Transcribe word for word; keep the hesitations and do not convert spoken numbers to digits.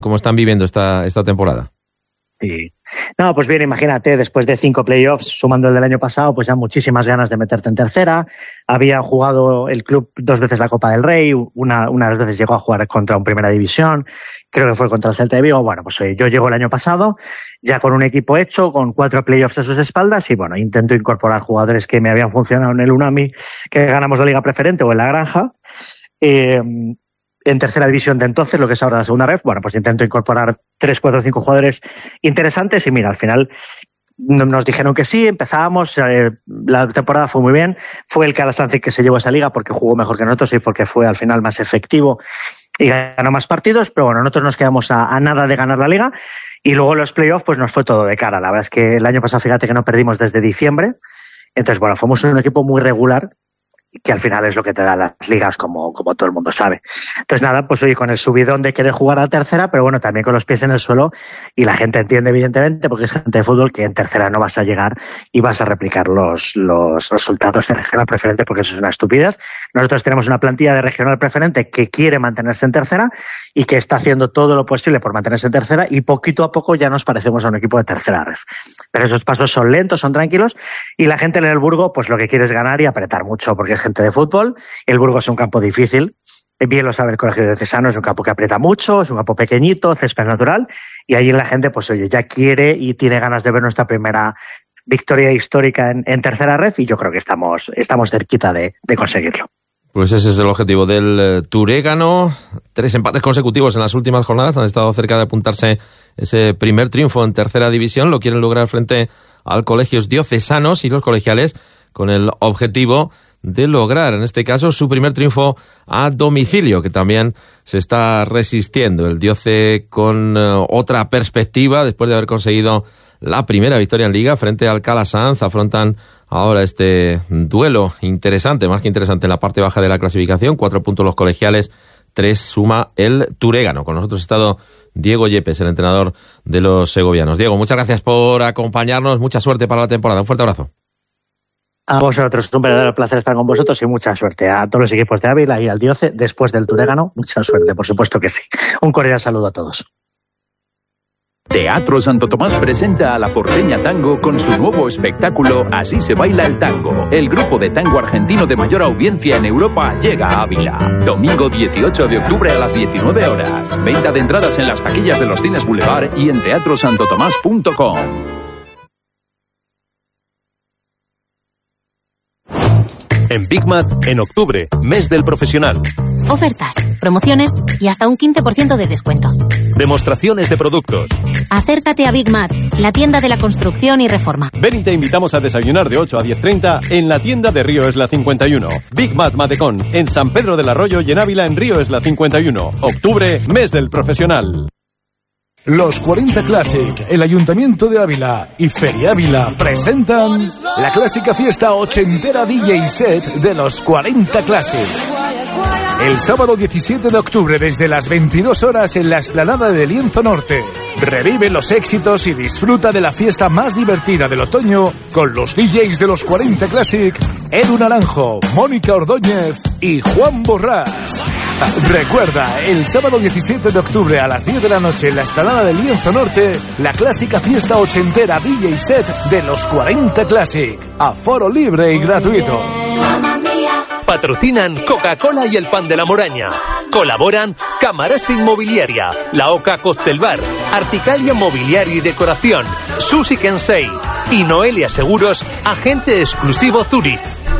cómo están viviendo esta, esta temporada. Sí. No, pues bien, imagínate, después de cinco playoffs, sumando el del año pasado, pues ya muchísimas ganas de meterte en tercera. Había jugado el club dos veces la Copa del Rey, una, unas veces llegó a jugar contra un Primera División, creo que fue contra el Celta de Vigo. Bueno, pues oye, yo llego el año pasado, ya con un equipo hecho, con cuatro playoffs a sus espaldas, y bueno, intento incorporar jugadores que me habían funcionado en el Unami, que ganamos la Liga Preferente o en la Granja. Eh, en tercera división de entonces, lo que es ahora la segunda ref, bueno, pues intento incorporar tres, cuatro, cinco jugadores interesantes y mira, al final nos dijeron que sí, empezábamos, eh, la temporada fue muy bien, fue el Calasanz que se llevó esa liga porque jugó mejor que nosotros y porque fue al final más efectivo y ganó más partidos, pero bueno, nosotros nos quedamos a, a nada de ganar la liga y luego los playoffs pues nos fue todo de cara. La verdad es que el año pasado, fíjate que no perdimos desde diciembre, entonces bueno, fuimos un equipo muy regular, que al final es lo que te da las ligas, como, como todo el mundo sabe. Entonces nada, pues oye, con el subidón de querer jugar a tercera, pero bueno, también con los pies en el suelo, y la gente entiende evidentemente, porque es gente de fútbol, que en tercera no vas a llegar y vas a replicar los, los resultados de regional preferente, porque eso es una estupidez. Nosotros tenemos una plantilla de regional preferente que quiere mantenerse en tercera y que está haciendo todo lo posible por mantenerse en tercera, y poquito a poco ya nos parecemos a un equipo de tercera ref. Pero esos pasos son lentos, son tranquilos, y la gente en el Burgo pues lo que quiere es ganar y apretar mucho, porque es gente de fútbol. El Burgo es un campo difícil, bien lo sabe el Colegio Diocesano, es un campo que aprieta mucho, es un campo pequeñito, césped natural, y allí la gente pues oye, ya quiere y tiene ganas de ver nuestra primera victoria histórica en, en tercera ref, y yo creo que estamos, estamos cerquita de, de conseguirlo. Pues ese es el objetivo del eh, Turégano. Tres empates consecutivos en las últimas jornadas, han estado cerca de apuntarse ese primer triunfo en tercera división, lo quieren lograr frente al Colegios Diocesanos, y los colegiales con el objetivo de lograr, en este caso, su primer triunfo a domicilio, que también se está resistiendo. El Dioce con uh, otra perspectiva, después de haber conseguido la primera victoria en Liga frente al Calasanz, afrontan ahora este duelo interesante, más que interesante, en la parte baja de la clasificación. Cuatro puntos los colegiales, tres suma el Turégano. Con nosotros ha estado Diego Yepes, el entrenador de los segovianos. Diego, muchas gracias por acompañarnos, mucha suerte para la temporada, un fuerte abrazo. A vosotros, un verdadero placer estar con vosotros y mucha suerte a todos los equipos de Ávila y al Dioce después del Turégano. Mucha suerte, por supuesto que sí. Un cordial saludo a todos. Teatro Santo Tomás presenta a La Porteña Tango con su nuevo espectáculo Así se baila el tango. El grupo de tango argentino de mayor audiencia en Europa llega a Ávila. Domingo dieciocho de octubre a las diecinueve horas. Venta de entradas en las taquillas de los cines Boulevard y en teatro santo tomás punto com. En Big Mat, en octubre, mes del profesional. Ofertas, promociones y hasta un quince por ciento de descuento. Demostraciones de productos. Acércate a Big Mat, la tienda de la construcción y reforma. Ven y te invitamos a desayunar de ocho a diez treinta en la tienda de Río Esla cincuenta y uno. Big Mat Matecón, en San Pedro del Arroyo y en Ávila en Río Esla cincuenta y uno. Octubre, mes del profesional. Los cuarenta Classic, el Ayuntamiento de Ávila y Feria Ávila presentan la clásica fiesta ochentera D J set de los cuarenta Classic. El sábado diecisiete de octubre desde las veintidós horas en la explanada de Lienzo Norte. Revive los éxitos y disfruta de la fiesta más divertida del otoño con los D Js de los cuarenta Classic, Edu Naranjo, Mónica Ordóñez y Juan Borrás. Recuerda, el sábado diecisiete de octubre a las diez de la noche en la explanada del Lienzo Norte, la clásica fiesta ochentera D J set de los cuarenta Classic. Aforo libre y gratuito. Patrocinan Coca-Cola y el Pan de la Moraña. Colaboran Camarasa Inmobiliaria, La Oca Costel Bar, Articalia Mobiliario y Decoración, Susi Kensei y Noelia Seguros, agente exclusivo Zurich.